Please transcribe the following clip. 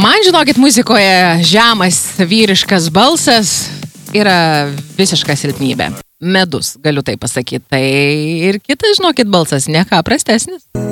Man, žinokit, muzikoje žemas vyriškas balsas yra visiška silpnybė. Medus, galiu tai pasakyti. Tai ir kitas, žinokit, balsas ne ką prastesnis.